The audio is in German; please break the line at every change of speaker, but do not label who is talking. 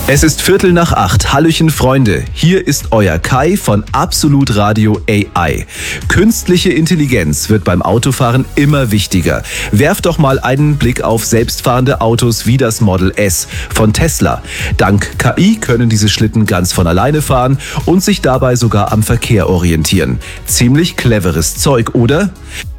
Es ist 7:45. Hallöchen Freunde, hier ist euer Kai von Absolut Radio AI. Künstliche Intelligenz wird beim Autofahren immer wichtiger. Werft doch mal einen Blick auf selbstfahrende Autos wie das Model S von Tesla. Dank KI können diese Schlitten ganz von alleine fahren und sich dabei sogar am Verkehr orientieren. Ziemlich cleveres Zeug, oder?